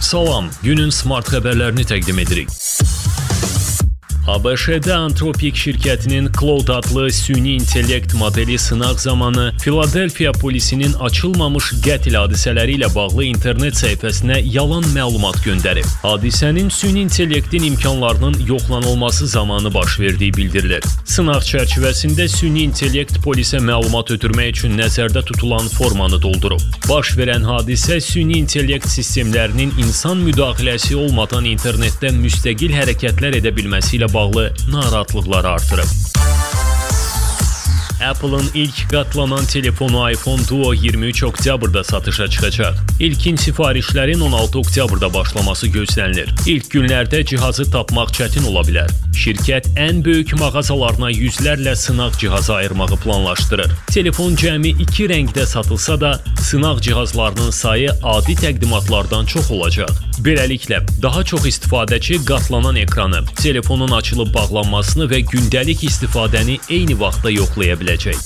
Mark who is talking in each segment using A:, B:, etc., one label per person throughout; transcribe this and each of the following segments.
A: Salam, günün smart xəbərlərini təqdim edirik. ABŞ-də Anthropic şirkətinin Claude adlı süni intellekt modeli sınaq zamanı Filadelfiya polisinin açılmamış qətl hadisələri ilə bağlı internet səhifəsinə yalan məlumat göndərib. Hadisənin süni intellektin imkanlarının yoxlanılması zamanı baş verdiyi bildirilir. Sınaq çərçivəsində süni intellekt polisə məlumat ötürmək üçün nəzərdə tutulan formanı doldurub. Baş verən hadisə süni intellekt sistemlərinin insan müdaxiləsi olmadan internetdə müstəqil hərəkətlər edə bilməsi ilə bağlı narahatlıqları artırıb. Apple'ın ilk qatlanan telefonu iPhone Duo 23 oktyabrda satışa çıxacaq. İlkin sifarişlərin 16 oktyabrda başlaması gözlənilir. İlk günlərdə cihazı tapmaq çətin ola bilər. Şirkət ən böyük mağazalarına yüzlərlə sınaq cihazı ayırmağı planlaşdırır. Telefon cəmi 2 rəngdə satılsa da, sınaq cihazlarının sayı adi təqdimatlardan çox olacaq. Beləliklə, daha çox istifadəçi qatlanan ekranı, telefonun açılıb bağlanmasını və gündəlik istifadəni eyni vaxtda yoxlaya biləcək.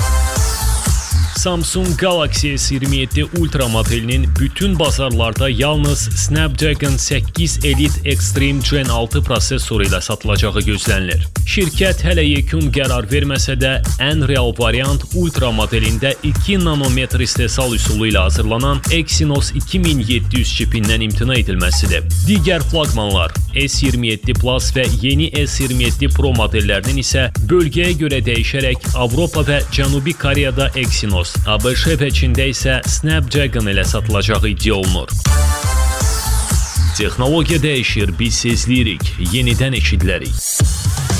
A: Samsung Galaxy S27 Ultra modelinin bütün bazarlarda yalnız Snapdragon 8 Elite Extreme Gen 6 prosesoru ilə satılacağı gözlənilir. Şirkət hələ yekun qərar verməsə də, ən real variant Ultra modelində 2 nanometr istehsal üsulu ilə hazırlanan Exynos 2700 çipindən imtina edilməsidir. Digər flaqmanlar S27 Plus və yeni S27 Pro modellərinin isə bölgəyə görə dəyişərək Avropa və Cənubi Koreyada Exynos, ABŞ və Çində isə Snapdragon ilə satılacağı iddia olunur. Texnologiya dəyişir, biz sezləyirik, yenidən eşidilərik.